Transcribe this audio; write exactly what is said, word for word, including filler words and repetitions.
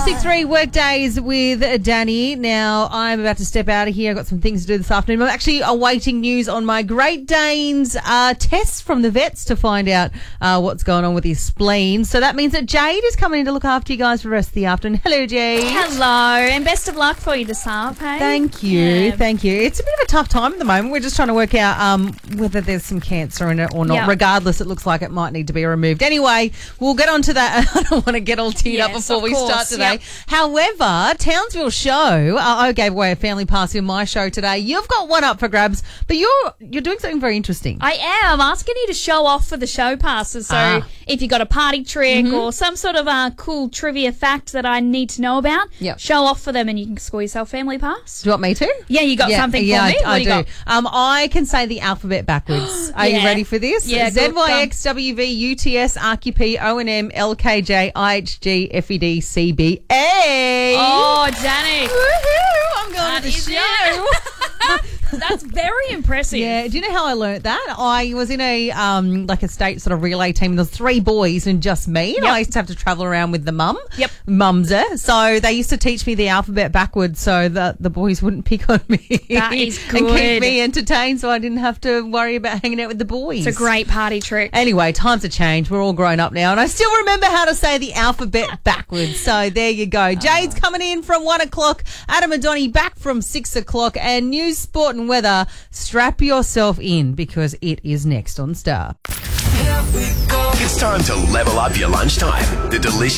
six three Workdays with Danny. Now, I'm about to step out of here. I've got some things to do this afternoon. I'm actually awaiting news on my Great Dane's uh, tests from the vets to find out uh, what's going on with his spleen. So that means that Jade is coming in to look after you guys for the rest of the afternoon. Hello, Jade. Hello, and best of luck for you this half, hey? Thank you. Yeah. Thank you. It's a bit of a tough time at the moment. We're just trying to work out um, whether there's some cancer in it or not. Yeah. Regardless, it looks like it might need to be removed. Anyway, we'll get on to that. I don't want to get all teed up Yes, before of we course. start today. Yep. However, Townsville Show, uh, I gave away a family pass in my show today. You've got one up for grabs, but you're you're doing something very interesting. I am asking you to show off for the show passes. So Ah. if you got a party trick Mm-hmm. or some sort of uh, cool trivia fact that I need to know about, Yep. show off for them and you can score yourself family pass. Do you want me to? Yeah, you got something for yeah, me? I, What I do you do. got? Um, I can say the alphabet backwards. Are you Yeah. ready for this? Yeah, Z good, Y X W V U T S R Q P O N M L K J I H G F E D C B A. Oh, Danny. Woohoo! I'm going That to the is show. it. That's very impressive. Yeah, do you know how I learnt that? I was in a um like a state sort of relay team. And there was three boys and just me. And Yep. I used to have to travel around with the mum. Yep. Mumser. So they used to teach me the alphabet backwards so that the boys wouldn't pick on me. That is And keep good. me entertained so I didn't have to worry about hanging out with the boys. It's a great party trick. Anyway, times have changed. We're all grown up now, and I still remember how to say the alphabet backwards. So there you go. Jade's coming in from one o'clock. Adam and Donnie back from six o'clock. And news, sport, and weather. Strap yourself in because it is next on Star. It's time to level up your lunchtime. The delicious